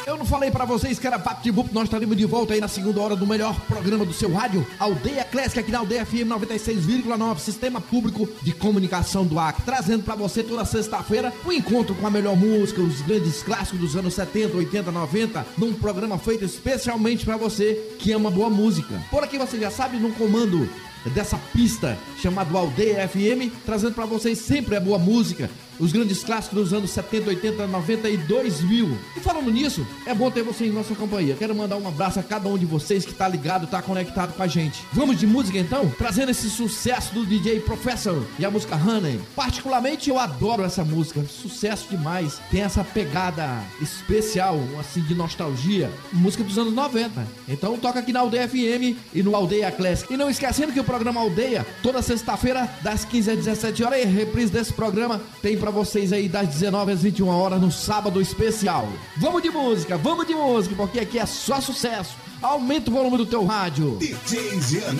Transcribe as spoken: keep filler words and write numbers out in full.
Eu não falei pra vocês que era Bate-Bup, nós estaremos de volta aí na segunda hora do melhor programa do seu rádio, Aldeia Classic, aqui na Aldeia F M noventa e seis vírgula nove, Sistema Público de Comunicação do Acre, trazendo pra você toda sexta-feira um encontro com a melhor música, os grandes clássicos dos anos setenta, oitenta, noventa, num programa feito especialmente pra você que ama boa música. Por aqui você já sabe, num comando dessa pista chamado Aldeia F M, trazendo pra vocês sempre a boa música, os grandes clássicos dos anos setenta, oitenta, noventa e dois mil. E falando nisso, é bom ter você em nossa companhia. Quero mandar um abraço a cada um de vocês que tá ligado, tá conectado com a gente. Vamos de música então? Trazendo esse sucesso do D J Professor e a música Honey. Particularmente eu adoro essa música, sucesso demais. Tem essa pegada especial, assim, de nostalgia. Música dos anos noventa. Então toca aqui na Aldeia F M e no Aldeia Classic. E não esquecendo que o programa Aldeia, toda sexta-feira, das quinze às dezessete horas, e reprise desse programa tem pra vocês aí das dezenove às vinte e uma horas no sábado especial. Vamos de música, vamos de música, porque aqui é só sucesso. Aumenta o volume do teu rádio. D J